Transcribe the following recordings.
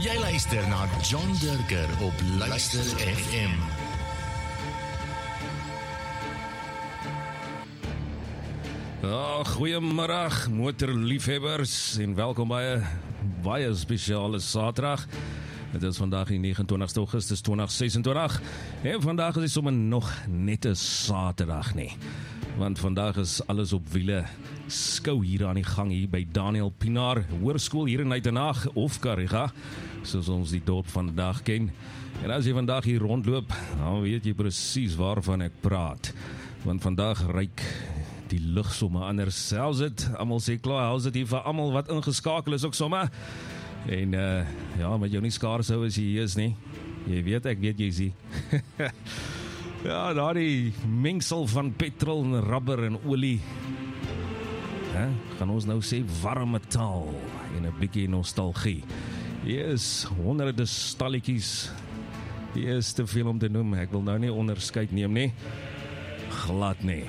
Jy luister na John Durker op Luister FM. Goeiemiddag motorliefhebbers en welkom by 'n baie spesiale Saterdag. Het is vandag die 29 Augustus 2026 en vandag is dit sommer nog net 'n Saterdag nie. Want vandag is alles op wiele skou hier aan die gang hier by Daniel Pienaar Hoërskool hier in Uitenhage of Kariga, soos ons die dorp vandag ken. En as jy vandag hier rondloop, dan weet jy presies waarvan ek praat. Want vandag ryk die lug sommer anders. Selfs dit, almal sê klaar, hou dit hier vir almal wat ingeskakel is ook sommer. En ja, met jou nie skaars hou as jy hier is nie. Jy weet, ek weet jy sê. Ja, daar die mengsel van petrol en rubber en olie. Gaan ons nou sê warm metaal en 'n bietjie nostalgie. Hier is honderde stalletjies. Hier is te veel om te noem. Ek wil nou nie onderskeid neem nie. Glad nie.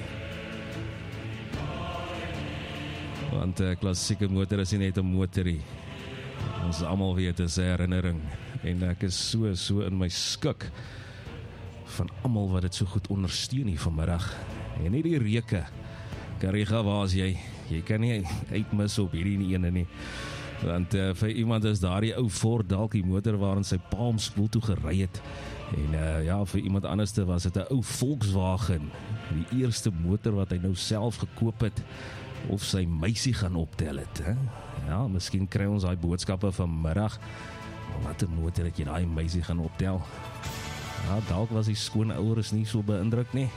Want 'n klassieke motor is nie net 'n motorie. Ons almal weet, dit is 'n herinnering. En ek is so in my skik van almal wat dit so goed ondersteun hier vanmiddag. En nie die reuke. Kariga, waar is jy? Jy kan nie uitmis op hierdie ene nie. Want vir iemand is daardie ou Ford dalk die motor waarin sy pa hom skool toe gery het. En ja, vir iemand anderste was dit 'n ou Volkswagen. Die eerste motor wat hy nou self gekoop het. Of sy meisie gaan optel het. Ja, miskien kry ons daai boodskappe vanmiddag. Wat 'n motor het jy daai meisie gaan optel? Ja, dalk was die skoonouers nie so beïndruk nie.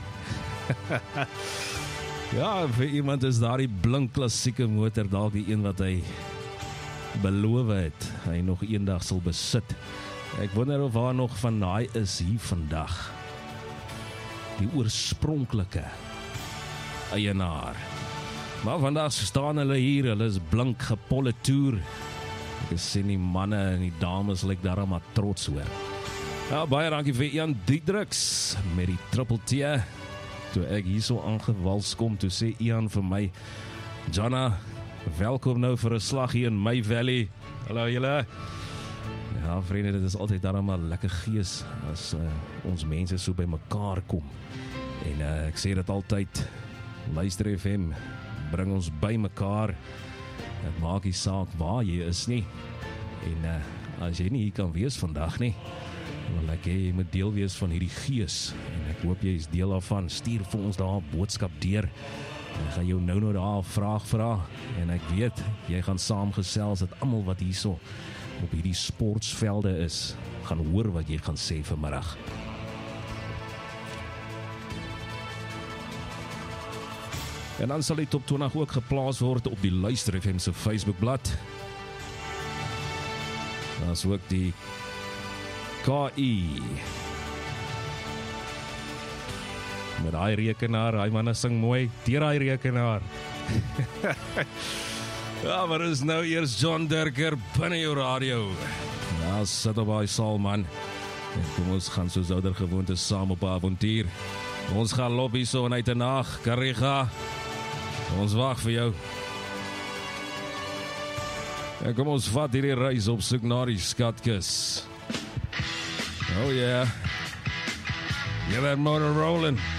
Ja, vir iemand is daardie blink klassieke motor dalk die een wat hy beloof het hy nog eendag sal besit. Ek wonder of daar nog van daai is hier vandag. Die oorspronklike eienaar. Maar vandag staan hulle hier, hulle is blink gepolitoer. Ek sien die manne en die dames lyk daarom maar trots hoor. Ja, baie dankie vir Jan Diedriks met die Triple T. Toe ek hier so aangewals kom, toe sê Ian vir my, Jana, welkom nou vir 'n slag hier in my valley. Hallo julle. Ja, vriende, dit is altyd daarom maar lekker gees as ons mense so by mekaar kom. En ek sê dit altyd, Luister FM, bring ons by mekaar. Dit maak nie saak waar jy is nie. En as jy nie hier kan wees vandag nie, wil ek hê jy moet deel wees van hierdie gees. En ek hoop jy is deel daarvan. Stuur vir ons daar 'n boodskap deur. Ek gaan jou nou daar 'n vraag vra. En ek weet, jy gaan saamgesels dat almal wat hierso op hierdie sportsvelde is, gaan hoor wat jy gaan sê vanmiddag. En dan sal die top 20 ook geplaas word op die Luister FM se Facebookblad. Daar is ook die KI. Met hy rekenaar, hy manne sing mooi, deur hy rekenaar. Ja, maar is nou eers John Durker binne jou radio. Ja, sit op hy saal man. En kom ons gaan soos ouder gewoonte saam op 'n avontuur. Ons gaan loop hier so in Uitenhage, Kariga. Ons wag vir jou. En kom ons vat hierdie reis op soek na die skatkis. Oh yeah. Get that motor rolling.